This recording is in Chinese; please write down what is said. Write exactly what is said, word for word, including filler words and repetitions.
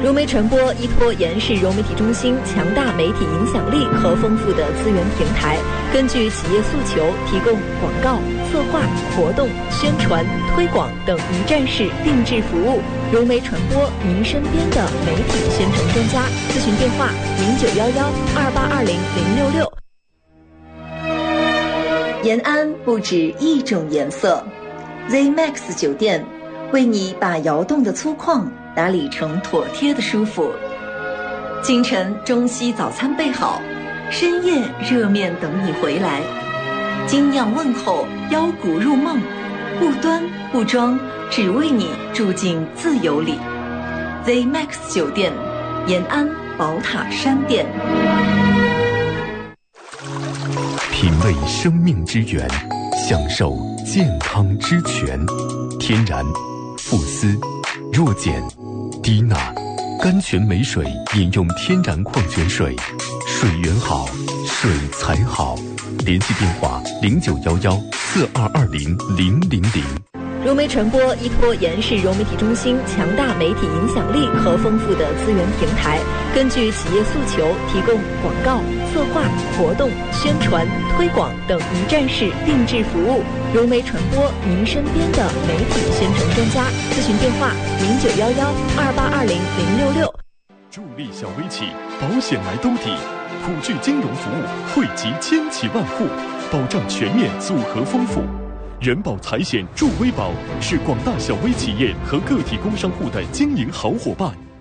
融媒传播依托延世融媒体中心强大媒体影响力和丰富的资源平台，根据企业诉求，提供广告、策划、活动、宣传、推广等一站式定制服务。融媒传播，您身边的媒体宣传专家。咨询电话：零九幺幺二八二零零六六。延安不止一种颜色 ，Z Max 酒店为你把窑洞的粗犷打理成妥帖的舒服。清晨中西早餐备好，深夜热面等你回来。精酿问候，腰鼓入梦，不端不装，只为你住进自由里。Z Max 酒店，延安宝塔山店。 品味生命之源，享受健康之泉。天然、富思、弱碱、低钠、甘泉美水，饮用天然矿泉水，水源好，水才好。联系电话：零九幺幺四二二零零零零。 融媒传播依托延世融媒体中心强大媒体影响力和丰富的资源平台，根据企业诉求，提供广告、策划、活动、宣传、推广等一站式定制服务。融媒传播，您身边的媒体宣传专家。咨询电话：零九幺幺二八二零零六六。 助力小微企，保险来兜底，普聚金融服务惠及千企万户，保障全面，组合丰富。人保财险助微保是广大小微企业和个体工商户的经营好伙伴。